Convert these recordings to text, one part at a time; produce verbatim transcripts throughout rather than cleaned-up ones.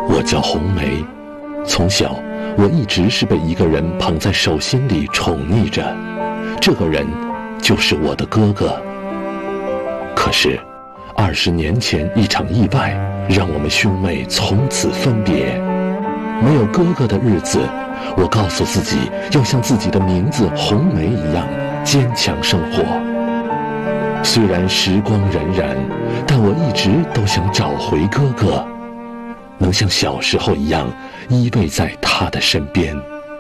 我叫红梅，从小我一直是被一个人捧在手心里宠溺着，这个人就是我的哥哥。可是二十年前一场意外让我们兄妹从此分别。没有哥哥的日子，我告诉自己要像自己的名字红梅一样坚强生活。虽然时光荏苒，但我一直都想找回哥哥，能像小时候一样依偎在他的身边。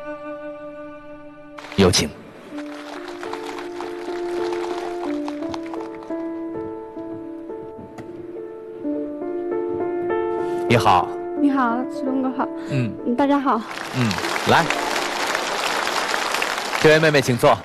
有请。你好。 你好，石东哥好。 嗯， 大家好。 嗯，来，这位妹妹请坐。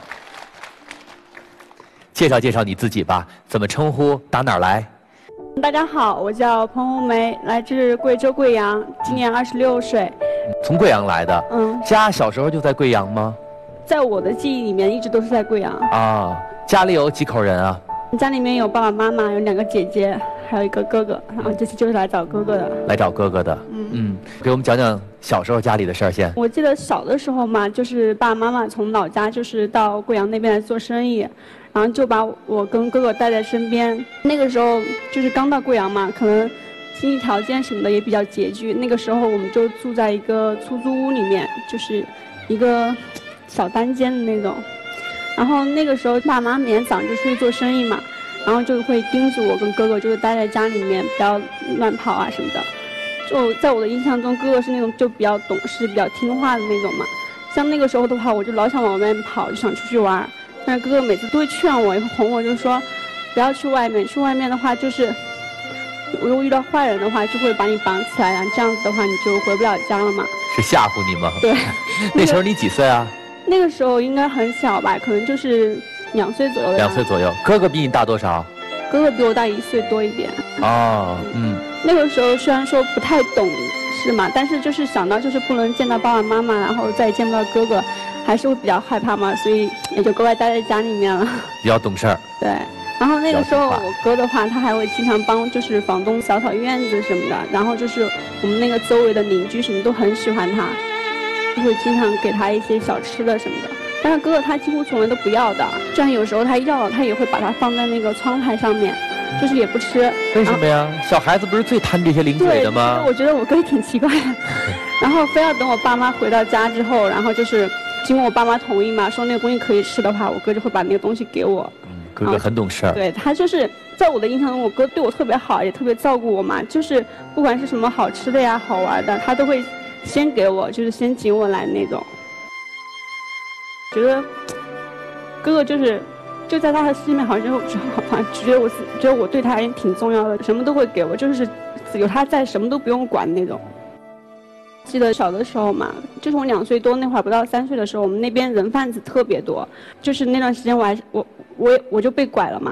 介绍介绍你自己吧，怎么称呼？打哪儿来？ 大家好，我叫彭红梅，来自贵州贵阳，今年二十六岁。 从贵阳来的。 嗯。 家小时候就在贵阳吗？ 在我的记忆里面，一直都是在贵阳。 啊，家里有几口人啊？ 家里面有爸爸妈妈，有两个姐姐，还有一个哥哥。然后这次就是来找哥哥的。 来找哥哥的。嗯嗯，给我们讲讲小时候家里的事儿先。 我记得小的时候嘛，就是爸爸妈妈从老家就是到贵阳那边来做生意，然后就把我跟哥哥带在身边。那个时候就是刚到贵阳嘛，可能经济条件什么的也比较拮据。那个时候我们就住在一个出租屋里面，就是一个小单间的那种。然后那个时候爸妈每天早上就出去做生意嘛，然后就会叮嘱我跟哥哥就是待在家里面不要乱跑啊什么的。就在我的印象中，哥哥是那种就比较懂事比较听话的那种嘛。像那个时候的话，我就老想往外面跑，就想出去玩，但是哥哥每次都会劝我也会哄我，就说不要去外面，去外面的话就是如果遇到坏人的话就会把你绑起来，然后这样子的话你就回不了家了嘛。 是吓唬你吗？ 对。 那时候你几岁啊？ 那个时候应该很小吧，可能就是两岁左右。 两岁左右。哥哥比你大多少？ 哥哥比我大一岁多一点。 哦，嗯。 那个时候虽然说不太懂事嘛，但是就是想到就是不能见到爸爸妈妈，然后再也见不到哥哥，还是会比较害怕嘛，所以也就乖乖待在家里面了。 比较懂事儿。 对。然后那个时候我哥的话，他还会经常帮就是房东扫扫院子什么的，然后就是我们那个周围的邻居什么都很喜欢他，就会经常给他一些小吃的什么的。但是哥哥他几乎从来都不要的，虽然有时候他要了，他也会把它放在那个窗台上面，就是也不吃。 为什么呀？小孩子不是最贪这些零嘴的吗？ 对，我觉得我哥也挺奇怪的。然后非要等我爸妈回到家之后，然后就是经过我爸妈同意嘛，说那个东西可以吃的话，我哥就会把那个东西给我。 嗯，哥哥很懂事儿。 对，他就是在我的印象中，我哥对我特别好，也特别照顾我嘛，就是不管是什么好吃的呀、好玩的，他都会先给我，就是先请我来那种。觉得哥哥就是就在他的心里面，好像就好像觉得我觉得我对他还挺重要的，什么都会给我，就是有他在，什么都不用管那种。记得小的时候嘛，就是我两岁多那会儿，不到三岁的时候，我们那边人贩子特别多，就是那段时间我还我我我就被拐了嘛。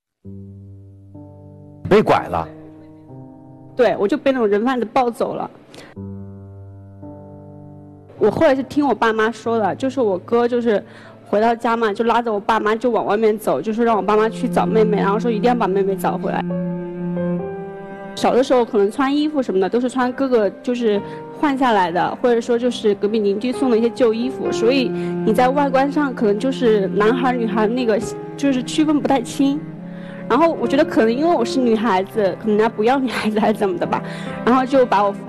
被拐了？ 对，我就被那种人贩子抱走了。我后来是听我爸妈说的，就是我哥就是回到家嘛，就拉着我爸妈就往外面走，就说让我爸妈去找妹妹，然后说一定要把妹妹找回来。小的时候可能穿衣服什么的都是穿哥哥就是换下来的，或者说就是隔壁邻居送的一些旧衣服，所以你在外观上可能就是男孩女孩那个就是区分不太清。然后我觉得可能因为我是女孩子，可能人家不要女孩子还是怎么的吧，然后就把我